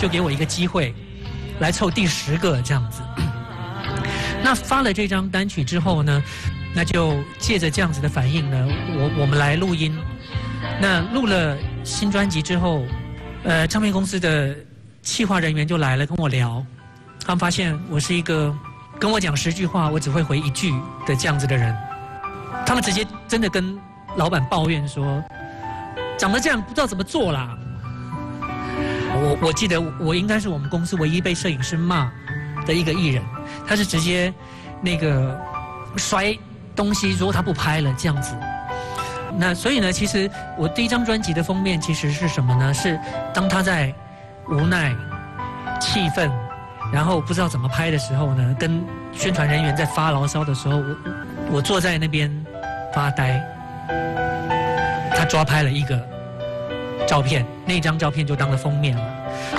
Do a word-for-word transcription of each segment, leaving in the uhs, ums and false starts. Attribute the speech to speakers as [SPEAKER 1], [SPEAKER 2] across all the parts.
[SPEAKER 1] 就给我一个机会，来凑第十个这样子。那发了这张单曲之后呢，那就借着这样子的反应呢，我我们来录音。那录了新专辑之后，呃，唱片公司的企划人员就来了跟我聊，他们发现我是一个跟我讲十句话我只会回一句的这样子的人，他们直接真的跟老板抱怨说，长得这样不知道怎么做啦。我我记得我应该是我们公司唯一被摄影师骂的一个艺人，他是直接那个摔东西说他不拍了这样子。那所以呢，其实我第一张专辑的封面其实是什么呢？是当他在无奈、气愤，然后不知道怎么拍的时候呢，跟宣传人员在发牢骚的时候，我我坐在那边发呆。他抓拍了一个照片，那张照片就当了封面了。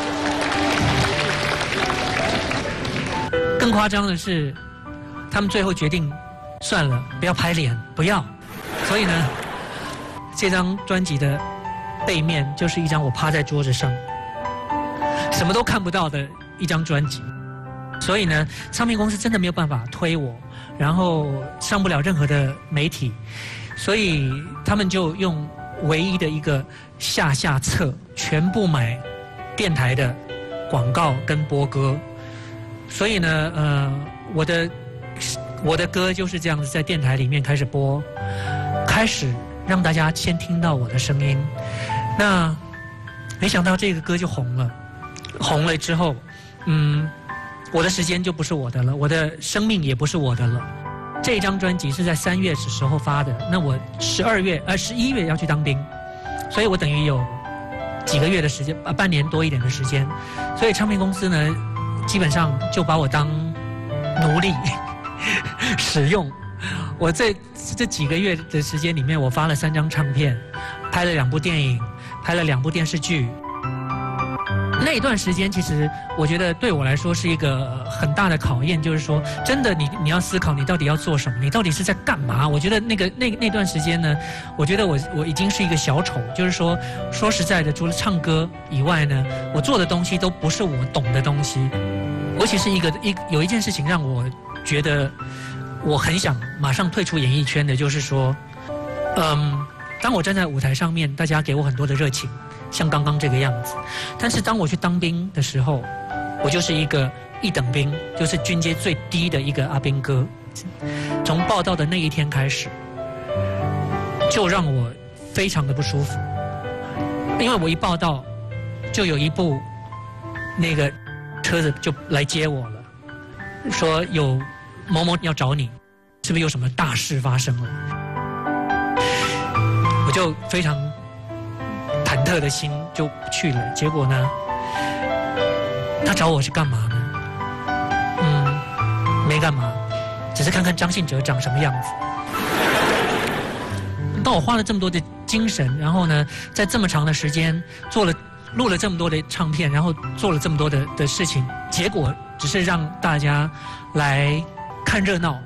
[SPEAKER 1] 更夸张的是，他们最后决定算了，不要拍脸，不要。所以呢，这张专辑的背面就是一张我趴在桌子上，什么都看不到的一张专辑。所以呢，唱片公司真的没有办法推我，然后上不了任何的媒体，所以他们就用唯一的一个下下策，全部买电台的广告跟播歌。所以呢，呃，我的我的歌就是这样子在电台里面开始播，开始让大家先听到我的声音。那没想到这个歌就红了，红了之后，嗯，我的时间就不是我的了，我的生命也不是我的了。这张专辑是在三月的时候发的，那我十二月呃十一月要去当兵，所以我等于有几个月的时间，呃半年多一点的时间，所以唱片公司呢，基本上就把我当奴隶使用。我这这几个月的时间里面，我发了三张唱片，拍了两部电影，拍了两部电视剧。那一段时间，其实我觉得对我来说是一个很大的考验，就是说，真的你你要思考你到底要做什么，你到底是在干嘛？我觉得那个那那段时间呢，我觉得我我已经是一个小丑，就是说说实在的，除了唱歌以外呢，我做的东西都不是我懂的东西。尤其是一个一有一件事情让我觉得我很想马上退出演艺圈的，就是说，嗯，当我站在舞台上面，大家给我很多的热情。像刚刚这个样子，但是当我去当兵的时候，我就是一个一等兵，就是军阶最低的一个阿兵哥。从报到的那一天开始，就让我非常的不舒服，因为我一报到，就有一部那个车子就来接我了，说有某某要找你，是不是有什么大事发生了？我就非常忐忑的心就去了，结果呢，他找我是干嘛呢？嗯，没干嘛，只是看看张信哲长什么样子。当我花了这么多的精神，然后呢，在这么长的时间做了录了这么多的唱片，然后做了这么多的的事情，结果只是让大家来看热闹。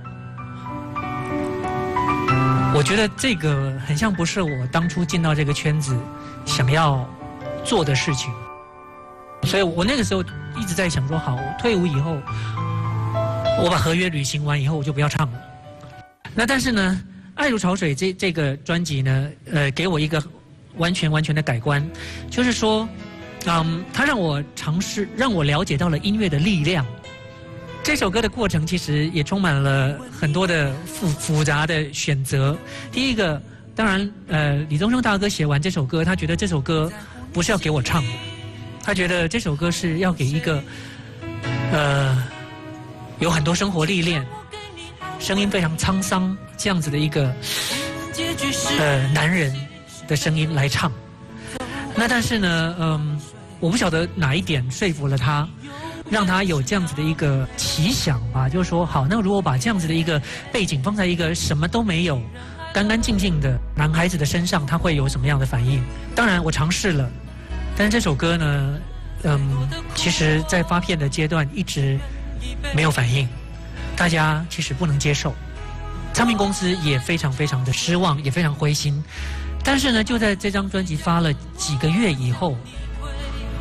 [SPEAKER 1] 我觉得这个很像不是我当初进到这个圈子想要做的事情，所以我那个时候一直在想说，好，我退伍以后，我把合约履行完以后，我就不要唱了。那但是呢，《爱如潮水》这这个专辑呢，呃，给我一个完全完全的改观，就是说，嗯，它让我尝试，让我了解到了音乐的力量。这首歌的过程其实也充满了很多的复复杂的选择。第一个，当然，呃，李宗盛大哥写完这首歌，他觉得这首歌不是要给我唱的，他觉得这首歌是要给一个，呃，有很多生活历练、声音非常沧桑这样子的一个，呃，男人的声音来唱。那但是呢，嗯，我不晓得哪一点说服了他。让他有这样子的一个奇想吧，就是说，好，那如果把这样子的一个背景放在一个什么都没有、干干净净的男孩子的身上，他会有什么样的反应？当然，我尝试了，但是这首歌呢，嗯，其实在发片的阶段一直没有反应，大家其实不能接受，唱片公司也非常非常的失望，也非常灰心。但是呢，就在这张专辑发了几个月以后，